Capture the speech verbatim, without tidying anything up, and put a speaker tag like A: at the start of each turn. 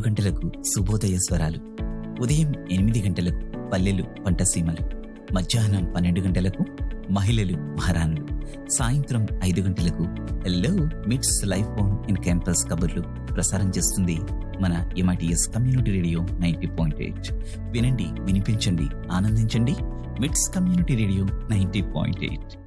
A: గంటలకు శుభోదయ స్వరాలు, ఉదయం ఎనిమిది గంటలకు పల్లెలు పంటసీమలు, మధ్యాహ్నం పన్నెండు గంటలకు మహిళలు మహారాణులు, సాయంత్రం ఐదు గంటలకు హలో మిట్స్ లైఫ్ ఆన్ ఇన్ క్యాంపస్ కబుర్లు ప్రసారం చేస్తుంది మన MITS community radio ninety point eight. వినండి, వినిపించండి, ఆనందించండి. మిట్స్ community radio ninety point eight.